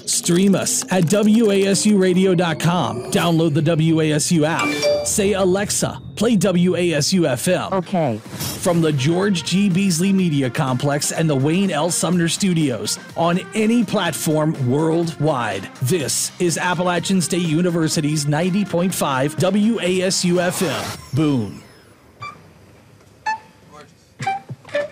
Stream us at WASUradio.com. Download the WASU app. Say, Alexa, play WASU FM. Okay. From the George G. Beasley Media Complex and the Wayne L. Sumner Studios on any platform worldwide. This is Appalachian State University's 90.5 WASU FM. Boom.